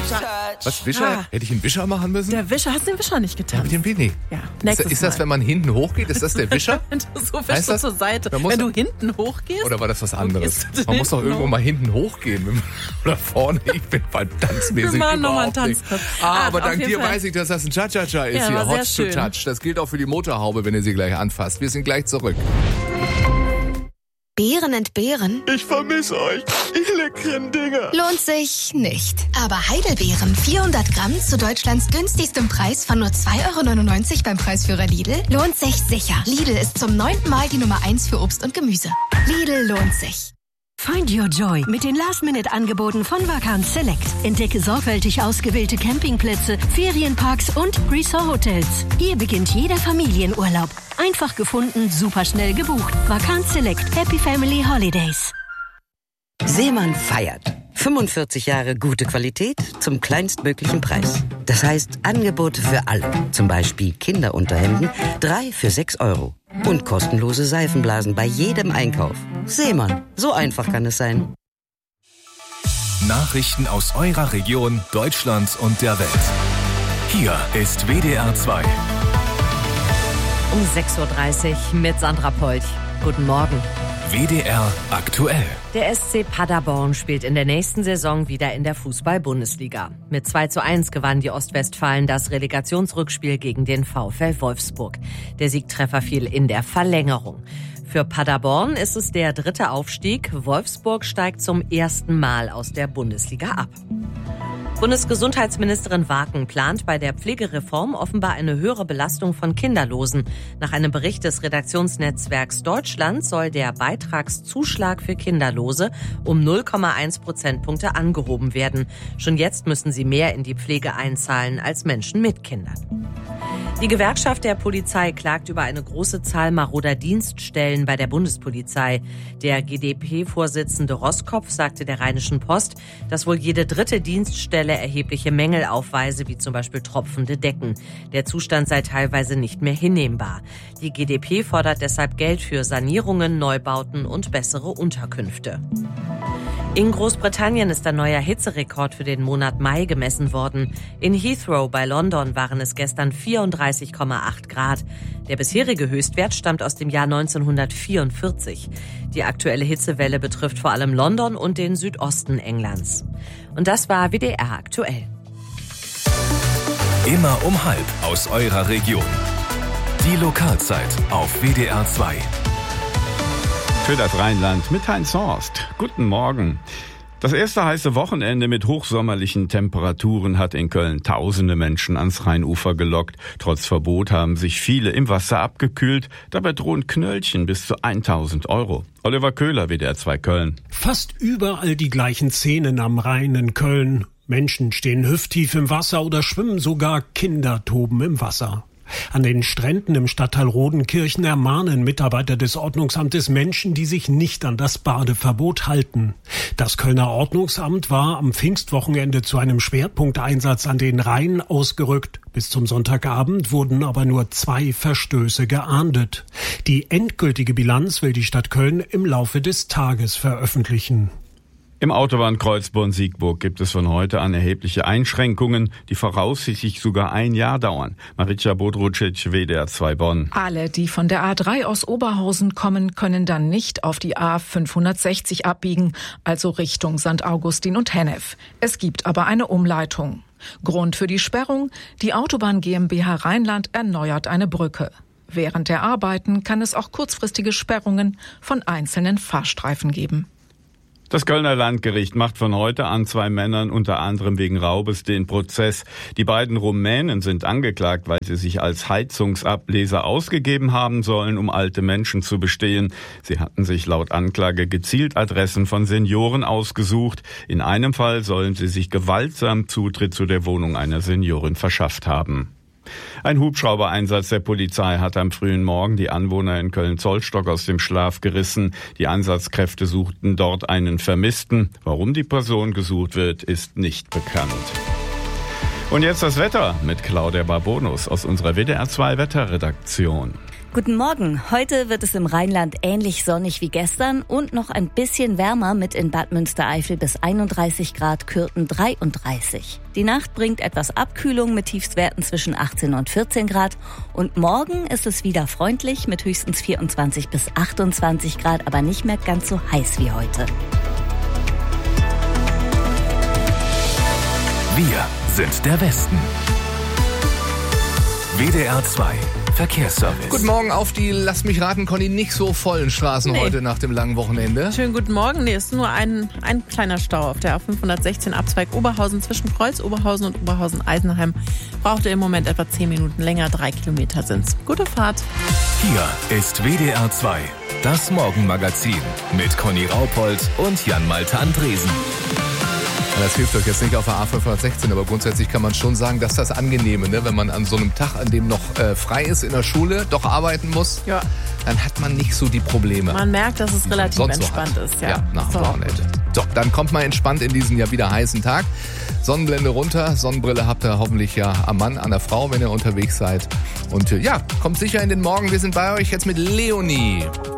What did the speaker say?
Was, Wischer? Hätte ich einen Wischer machen müssen? Der Wischer, hast du den Wischer nicht getan? Mit dem Winnie. Ja, Ist das, wenn man hinten hochgeht, ist das der Wischer? Wenn du so wischst du zur Seite. Wenn du hinten hochgehst? Oder war das was anderes? Man muss doch irgendwo mal hinten hochgehen. Oder vorne. Ich bin tanzmäßig Wir machen nochmal einen überhaupt nicht. Tanzkurs. Aber dank dir weiß ich, dass das ein Cha-Cha-Cha ist Ja, hier. war sehr Hot to schön. Touch. Das gilt auch für die Motorhaube, wenn ihr sie gleich anfasst. Wir sind gleich zurück. Beeren entbehren? Ich vermisse euch. Ihr leckeren Dinger. Lohnt sich nicht. Aber Heidelbeeren 400 Gramm zu Deutschlands günstigstem Preis von nur 2,99 € beim Preisführer Lidl lohnt sich sicher. Lidl ist zum 9. Mal die Nummer 1 für Obst und Gemüse. Lidl lohnt sich. Find your joy mit den Last-Minute-Angeboten von Vacanz Select. Entdecke sorgfältig ausgewählte Campingplätze, Ferienparks und Resort-Hotels. Hier beginnt jeder Familienurlaub. Einfach gefunden, superschnell gebucht. Vacanz Select. Happy Family Holidays. Seemann feiert. 45 Jahre gute Qualität zum kleinstmöglichen Preis. Das heißt Angebote für alle. Zum Beispiel Kinderunterhemden, 3 für 6 €. Und kostenlose Seifenblasen bei jedem Einkauf. Seemann, so einfach kann es sein. Nachrichten aus eurer Region, Deutschlands und der Welt. Hier ist WDR 2. Um 6.30 Uhr mit Sandra Polch. Guten Morgen. WDR aktuell. Der SC Paderborn spielt in der nächsten Saison wieder in der Fußball-Bundesliga. Mit 2:1 gewannen die Ostwestfalen das Relegationsrückspiel gegen den VfL Wolfsburg. Der Siegtreffer fiel in der Verlängerung. Für Paderborn ist es der 3. Aufstieg. Wolfsburg steigt zum ersten Mal aus der Bundesliga ab. Bundesgesundheitsministerin Waken plant bei der Pflegereform offenbar eine höhere Belastung von Kinderlosen. Nach einem Bericht des Redaktionsnetzwerks Deutschland soll der Beitragszuschlag für Kinderlose um 0,1 Prozentpunkte angehoben werden. Schon jetzt müssen sie mehr in die Pflege einzahlen als Menschen mit Kindern. Die Gewerkschaft der Polizei klagt über eine große Zahl maroder Dienststellen bei der Bundespolizei. Der GdP-Vorsitzende Roskopf sagte der Rheinischen Post, dass wohl jede 3. Dienststelle erhebliche Mängel aufweise, wie zum Beispiel tropfende Decken. Der Zustand sei teilweise nicht mehr hinnehmbar. Die GdP fordert deshalb Geld für Sanierungen, Neubauten und bessere Unterkünfte. In Großbritannien ist ein neuer Hitzerekord für den Monat Mai gemessen worden. In Heathrow bei London waren es gestern 34,8 Grad. Der bisherige Höchstwert stammt aus dem Jahr 1944. Die aktuelle Hitzewelle betrifft vor allem London und den Südosten Englands. Und das war WDR aktuell. Immer um 12 aus eurer Region. Die Lokalzeit auf WDR 2. Für das Rheinland mit Heinz Horst. Guten Morgen. Das erste heiße Wochenende mit hochsommerlichen Temperaturen hat in Köln tausende Menschen ans Rheinufer gelockt. Trotz Verbot haben sich viele im Wasser abgekühlt. Dabei drohen Knöllchen bis zu 1.000 €. Oliver Köhler, WDR 2 Köln. Fast überall die gleichen Szenen am Rhein in Köln. Menschen stehen hüfttief im Wasser oder schwimmen, sogar Kinder toben im Wasser. An den Stränden im Stadtteil Rodenkirchen ermahnen Mitarbeiter des Ordnungsamtes Menschen, die sich nicht an das Badeverbot halten. Das Kölner Ordnungsamt war am Pfingstwochenende zu einem Schwerpunkteinsatz an den Rhein ausgerückt. Bis zum Sonntagabend wurden aber nur 2 Verstöße geahndet. Die endgültige Bilanz will die Stadt Köln im Laufe des Tages veröffentlichen. Im Autobahnkreuz Bonn-Siegburg gibt es von heute an erhebliche Einschränkungen, die voraussichtlich sogar ein Jahr dauern. Marica Bodrucic, WDR 2 Bonn. Alle, die von der A3 aus Oberhausen kommen, können dann nicht auf die A560 abbiegen, also Richtung St. Augustin und Hennef. Es gibt aber eine Umleitung. Grund für die Sperrung: die Autobahn GmbH Rheinland erneuert eine Brücke. Während der Arbeiten kann es auch kurzfristige Sperrungen von einzelnen Fahrstreifen geben. Das Kölner Landgericht macht von heute an 2 Männern unter anderem wegen Raubes den Prozess. Die beiden Rumänen sind angeklagt, weil sie sich als Heizungsableser ausgegeben haben sollen, um alte Menschen zu bestehlen. Sie hatten sich laut Anklage gezielt Adressen von Senioren ausgesucht. In einem Fall sollen sie sich gewaltsam Zutritt zu der Wohnung einer Seniorin verschafft haben. Ein Hubschraubereinsatz der Polizei hat am frühen Morgen die Anwohner in Köln-Zollstock aus dem Schlaf gerissen. Die Einsatzkräfte suchten dort einen Vermissten. Warum die Person gesucht wird, ist nicht bekannt. Und jetzt das Wetter mit Claudia Barbonus aus unserer WDR 2 Wetterredaktion. Guten Morgen. Heute wird es im Rheinland ähnlich sonnig wie gestern und noch ein bisschen wärmer mit in Bad Münstereifel bis 31 Grad, Kürten 33. Die Nacht bringt etwas Abkühlung mit Tiefstwerten zwischen 18 und 14 Grad. Und morgen ist es wieder freundlich mit höchstens 24 bis 28 Grad, aber nicht mehr ganz so heiß wie heute. Wir sind der Westen. WDR 2 Verkehrsservice. Guten Morgen auf die, lass mich raten, Conny, nicht so vollen Straßen heute nach dem langen Wochenende. Schönen guten Morgen. Nee, ist nur ein kleiner Stau auf der A516 Abzweig Oberhausen zwischen Kreuz Oberhausen und Oberhausen-Eisenheim. Braucht ihr im Moment etwa 10 Minuten länger, 3 Kilometer sind's. Gute Fahrt. Hier ist WDR 2, das Morgenmagazin mit Conny Raupold und Jan-Malte Andresen. Das hilft euch jetzt nicht auf der A516, aber grundsätzlich kann man schon sagen, dass das Angenehme, ne? Wenn man an so einem Tag, an dem noch frei ist in der Schule, doch arbeiten muss, dann hat man nicht so die Probleme. Man merkt, dass es relativ entspannt ist. Ja, nach dem Wochenende. So, dann kommt mal entspannt in diesen ja wieder heißen Tag. Sonnenblende runter, Sonnenbrille habt ihr hoffentlich ja am Mann, an der Frau, wenn ihr unterwegs seid. Und kommt sicher in den Morgen, wir sind bei euch jetzt mit Leonie.